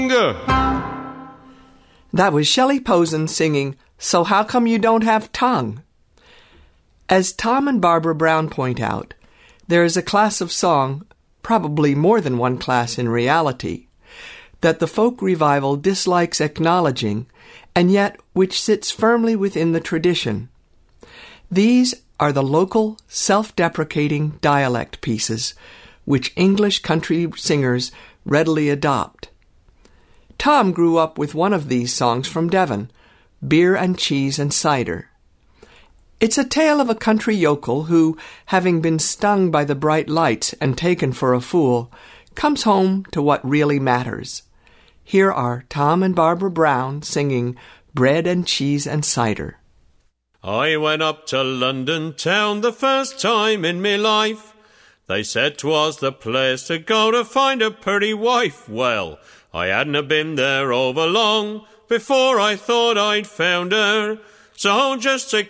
That was Shelley Posen singing So How Come You Don't Have Tongue? As Tom and Barbara Brown point out, there is a class of song, probably more than one class in reality, that the folk revival dislikes acknowledging, and yet which sits firmly within the tradition. These are the local, self-deprecating dialect pieces, which English country singers readily adopt. Tom grew up with one of these songs from Devon, Beer and Cheese and Cider. It's a tale of a country yokel who, having been stung by the bright lights and taken for a fool, comes home to what really matters. Here are Tom and Barbara Brown singing Bread and Cheese and Cider. I went up to London town the first time in me life. They said 'twas the place to go to find a pretty wife. Well, I hadn't been there over long before I thought I'd found her. So just to